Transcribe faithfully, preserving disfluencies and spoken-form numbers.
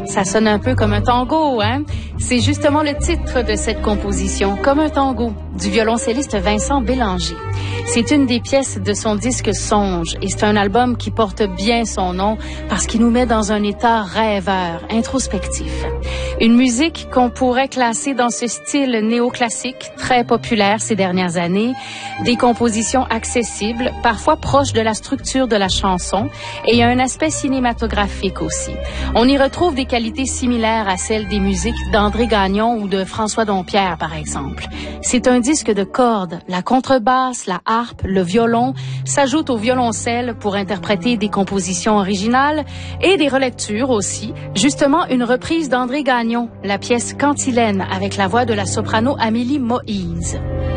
Ça sonne un peu comme un tango, hein? C'est justement le titre de cette composition, Comme un tango, du violoncelliste Vincent Bélanger. C'est une des pièces de son disque Songe et c'est un album qui porte bien son nom parce qu'il nous met dans un état rêveur, introspectif. Une musique qu'on pourrait classer dans ce style néoclassique, très populaire ces dernières années, des compositions accessibles, parfois proches de la structure de la chanson, et il y a un aspect cinématographique aussi. On y retrouve des qualités similaires à celles des musiques d'André Gagnon ou de François Dompierre, par exemple. C'est un disque de cordes, la contrebasse, la harpe, le violon s'ajoutent au violoncelle pour interpréter des compositions originales et des relectures aussi. Justement, une reprise d'André Gagnon, la pièce Cantilène avec la voix de la soprano Amélie Moïse.